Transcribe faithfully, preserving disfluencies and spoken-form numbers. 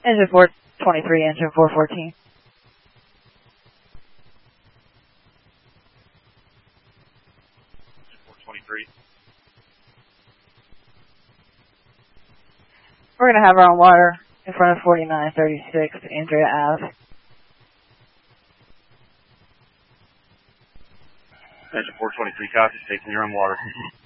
Engine four twenty-three, engine four fourteen. four twenty-three. We're going to have our own water in front of forty-nine thirty-six Andrea Ave. Engine four twenty-three, copy, taking your own water.